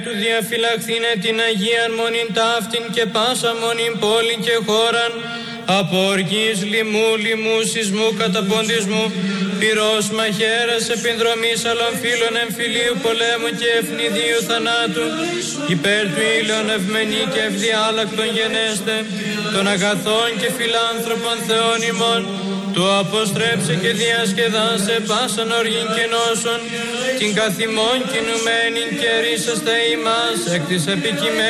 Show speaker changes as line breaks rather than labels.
Του διαφυλαχθήνε την Αγίαν μονήν ταύτην και πάσα μονήν πόλη και χώραν, από οργής, λοιμού, σεισμού, καταποντισμού, πυρός, μαχαίρας, επινδρομής, άλλων φύλων, εμφυλίου, πολέμου και ευνηδίου θανάτου, υπέρ του ήλιον ευμενή και ευδιάλακτον γενέστε, των αγαθών και φιλάνθρωπων Θεών ημών, του αποστρέψε και διασκεδάσε πάσαν οργήν και νόσων, την καθημών κινουμένην και ρίσαστε ημάς εκ της επικειμένης